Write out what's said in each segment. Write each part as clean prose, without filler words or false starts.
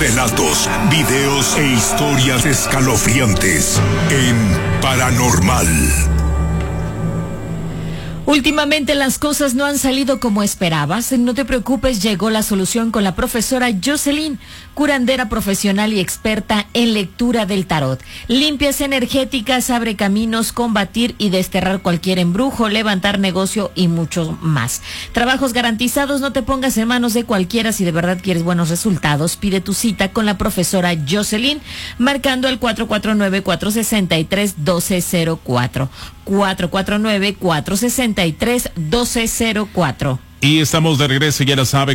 Relatos, videos e historias escalofriantes en Paranormal. Últimamente las cosas no han salido como esperabas. No te preocupes, llegó la solución con la profesora Jocelyn, curandera profesional y experta en lectura del tarot. Limpias energéticas, abre caminos, combatir y desterrar cualquier embrujo, levantar negocio y mucho más. Trabajos garantizados, no te pongas en manos de cualquiera. Si de verdad quieres buenos resultados, pide tu cita con la profesora Jocelyn marcando el 449-463-1204. 449-463-1204. Y estamos de regreso, ya lo sabe,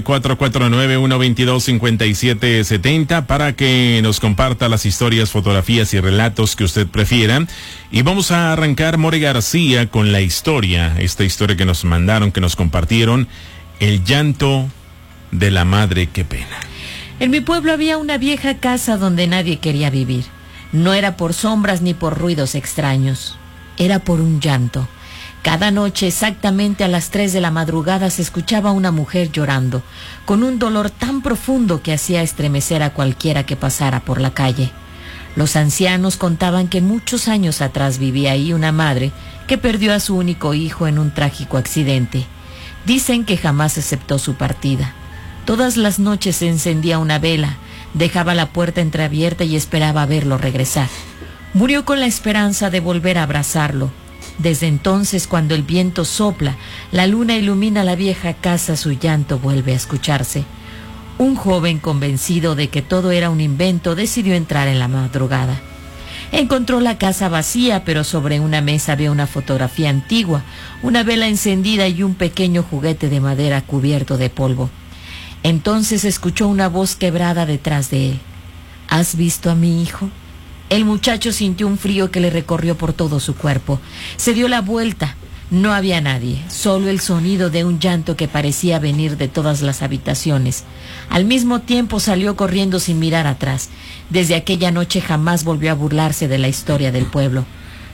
449-122-5770 para que nos comparta las historias, fotografías y relatos que usted prefiera. Y vamos a arrancar, More García, con la historia, esta historia que nos mandaron, que nos compartieron, el llanto de la madre, qué pena. En mi pueblo había una vieja casa donde nadie quería vivir. No era por sombras ni por ruidos extraños. Era por un llanto. Cada noche, exactamente a las 3 de la madrugada, se escuchaba una mujer llorando, con un dolor tan profundo que hacía estremecer a cualquiera que pasara por la calle. Los ancianos contaban que muchos años atrás vivía ahí una madre que perdió a su único hijo en un trágico accidente. Dicen que jamás aceptó su partida. Todas las noches se encendía una vela, dejaba la puerta entreabierta y esperaba verlo regresar. Murió con la esperanza de volver a abrazarlo. Desde entonces, cuando el viento sopla, la luna ilumina la vieja casa, su llanto vuelve a escucharse. Un joven convencido de que todo era un invento decidió entrar en la madrugada. Encontró la casa vacía, pero sobre una mesa vio una fotografía antigua, una vela encendida y un pequeño juguete de madera cubierto de polvo. Entonces escuchó una voz quebrada detrás de él. ¿Has visto a mi hijo? El muchacho sintió un frío que le recorrió por todo su cuerpo. Se dio la vuelta. No había nadie, solo el sonido de un llanto que parecía venir de todas las habitaciones. Al mismo tiempo salió corriendo sin mirar atrás. Desde aquella noche jamás volvió a burlarse de la historia del pueblo.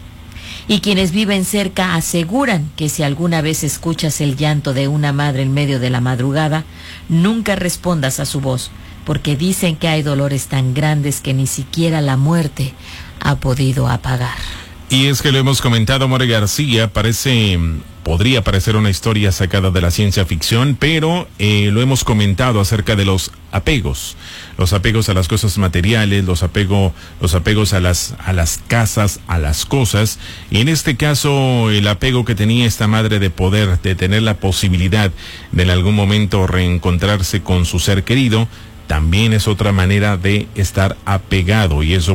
Y quienes viven cerca aseguran que si alguna vez escuchas el llanto de una madre en medio de la madrugada, nunca respondas a su voz, porque dicen que hay dolores tan grandes que ni siquiera la muerte ha podido apagar. Y es que lo hemos comentado, More García, podría parecer una historia sacada de la ciencia ficción, pero lo hemos comentado acerca de los apegos a las cosas materiales, los apegos a las casas, a las cosas, y en este caso el apego que tenía esta madre de tener la posibilidad de en algún momento reencontrarse con su ser querido, también es otra manera de estar apegado, y eso